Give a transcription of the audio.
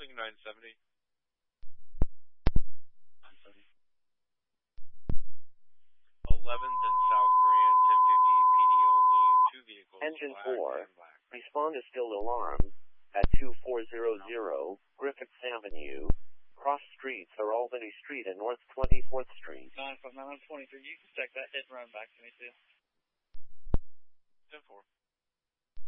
Crossing 970. 11th and South Grand, 1050, PD only, 2 vehicles, Engine black 4, and black. respond to still alarm at 2400 Griffiths Avenue. Cross streets are Albany Street and North 24th Street. 959 on 23, you can check that hit and run back to me too. 10-4.